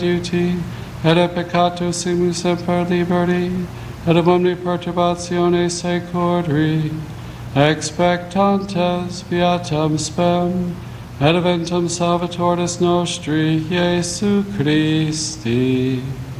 aiuti, et peccatus simus semper liberi, et ab omni perturbatione securri, expectantes viatam spem, et eventum salvatoris nostri, Iesu Christi.